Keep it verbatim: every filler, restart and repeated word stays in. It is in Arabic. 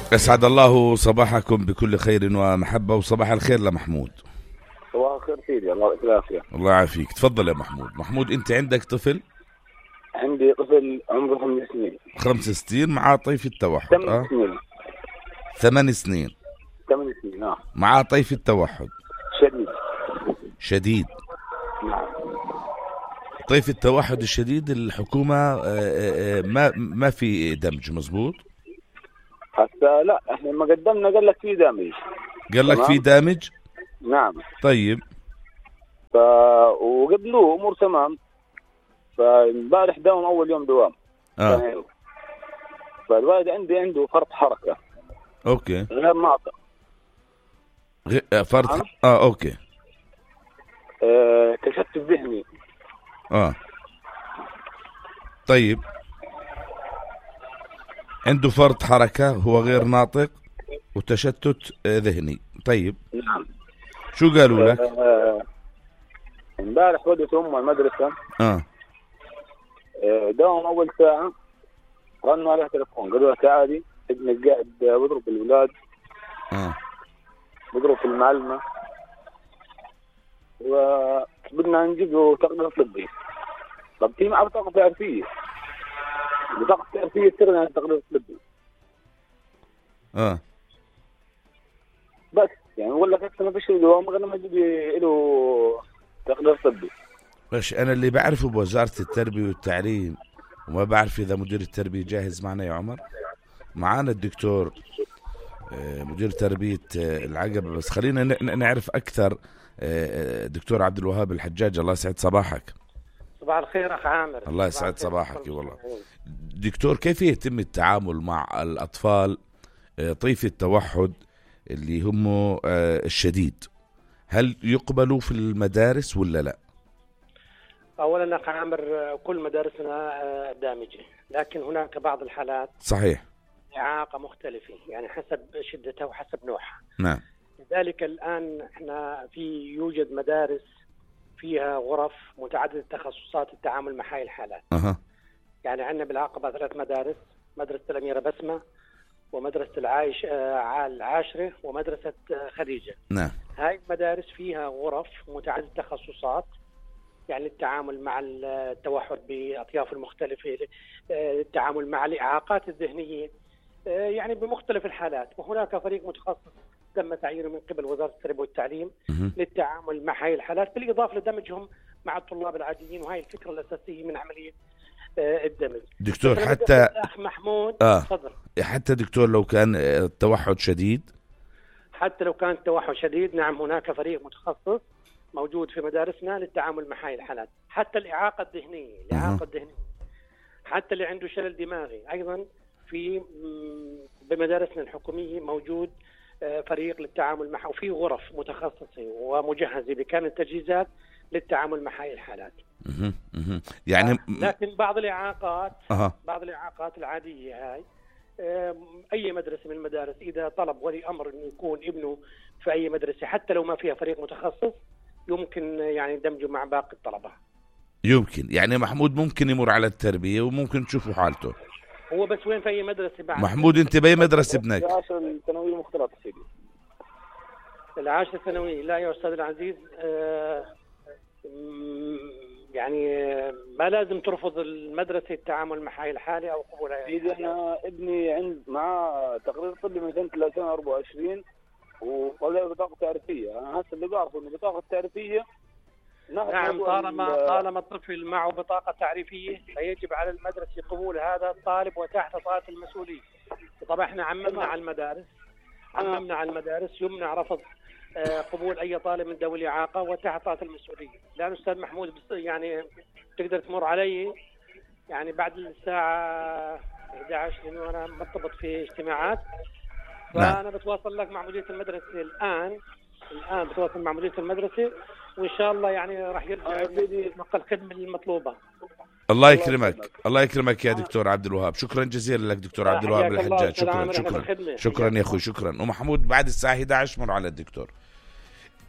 أسعد الله صباحكم بكل خير ومحبة، وصباح الخير لمحمود. صباح الخير سيدي، الله يعطيك العافية. الله يعافيك. تفضل يا محمود. محمود، أنت عندك طفل؟ عندي طفل عمره خمس سنين. خمس سنين معاه طيف التوحد. ثمان أه؟ سنين. ثمان سنين. ثمان سنين. آه. معاه طيف التوحد شديد. شديد. نعم. طيف التوحد الشديد الحكومة آه، آه، ما ما في دمج، مزبوط؟ حتى لا، احنا لما قدمنا قال لك في دامج. قال لك في دامج؟ نعم. طيب. ف... وقبلوه امور تمام. فامبارح داوم اول يوم دوام. اه. فالوالد عندي عنده فرط حركة. اوكي. غير ناطق. غ... آه، فرط ح... اه اوكي. آه... تشتت ذهني. اه. طيب، عنده فرط حركة، هو غير ناطق وتشتت آه، ذهني. طيب. نعم. شو قالوا لك؟ آه... امبارح ودت امه المدرسة. اه. آه... داوم اول ساعة، رنوا عليها تليفون قالوا لها تعالي ابنك قاعد بضرب الأولاد. اه. بضرب في المعلمة، وبدنا نجيب له تقرير طبي. طب في معه بطاقة تعريفية، بطاقة تعريفية تغني عن التقرير الطبي. اه. بس يعني ولا هسه ما فيش دوام غير لما يجيب له تقرير طبي. باش انا اللي بعرفه بوزارة التربية والتعليم، وما بعرف اذا مدير التربية جاهز معنا يا عمر. معانا الدكتور آه، مدير تربية آه، العقبة، بس خلينا ن- نعرف اكثر. آه، دكتور عبد الوهاب الحجاج، الله يسعد صباحك. صباح الخير أخ عامر. الله يسعد صباحك والله. دكتور، كيف يتم التعامل مع الأطفال آه، طيف التوحد اللي هم آه، الشديد؟ هل يقبلوا في المدارس ولا لا؟ أولا أخ عامر، كل مدارسنا دامجة، لكن هناك بعض الحالات صحيح. إعاقة مختلفة، يعني حسب شدتها وحسب نوعها. نعم. لذلك الآن احنا في يوجد مدارس فيها غرف متعددة تخصصات التعامل مع هاي الحالات. أها. يعني عندنا بالعقبة ثلاث مدارس، مدرسة الأميرة بسمة، ومدرسة العايش آه العاشرة، ومدرسة آه خديجة. نعم. هاي المدارس فيها غرف متعددة تخصصات، يعني التعامل مع التوحد بأطيافه المختلفة، التعامل مع الإعاقات الذهنية، يعني بمختلف الحالات. وهناك فريق متخصص تم تعيينه من قبل وزارة التربية والتعليم للتعامل مع هاي الحالات، بالإضافة لدمجهم مع الطلاب العاديين، وهي الفكرة الأساسية من عملية الدمج. دكتور، حتى أخ محمود آه. تفضل. حتى دكتور لو كان التوحد شديد، حتى لو كان التوحد شديد، نعم، هناك فريق متخصص موجود في مدارسنا للتعامل مع هاي الحالات. حتى الإعاقة الذهنية، الإعاقة الذهنية، حتى اللي عنده شلل دماغي، أيضا في بمدارسنا الحكومية موجود فريق للتعامل معه، وفي غرف متخصصة ومجهزة بكامل التجهيزات للتعامل مع هاي الحالات. مه. مه. يعني لكن بعض الإعاقات أه. بعض الإعاقات العادية هاي، أي مدرسة من المدارس إذا طلب ولي أمر إنه يكون ابنه في أي مدرسة، حتى لو ما فيها فريق متخصص، يمكن يعني دمجه مع باقي الطلبة. يمكن يعني محمود ممكن يمر على التربية وممكن تشوفوا حالته. هو بس وين في أي مدرسة بعد؟ محمود، أنت بأي مدرسة ابنك؟ العاشرة الثانوية المختلطة سيدي. العاشرة الثانوية. لا يا أستاذ العزيز، آه يعني ما لازم ترفض المدرسة التعامل مع هاي الحالة أو قبولها. سيدي أنا ابني عند معاه تقرير طبي من سنة ألفين وأربعة وعشرين وقال بطاقة تعريفية. أنا هسه اللي بعرفه إن البطاقة التعريفية نعم، طالما طالما الطفل معه بطاقة تعريفية فيجب على المدرسة قبول هذا الطالب وتحت طاقة المسؤولية. طبعا احنا عممنا على المدارس عممنا على المدارس يمنع رفض آه قبول أي طالب من ذوي الإعاقة وتحت طاقة المسؤولية. لأن أستاذ محمود يعني تقدر تمر علي يعني بعد الساعة إحدى عشرة لأنه أنا مرتبط في اجتماعات، فأنا بتواصل لك مع مديرية المدرسة الآن الآن بتواصل مع مديرية المدرسة، وإن شاء الله يعني راح يرجع يتلقى الخدمة المطلوبة. الله يكرمك. الله يكرمك يا دكتور عبد الوهاب. شكرا جزيلا لك دكتور عبد الوهاب الحجاج. شكرا شكرا شكرا يا أخوي. شكرا. ومحمود بعد الساعة إحدى عشرة مر على الدكتور.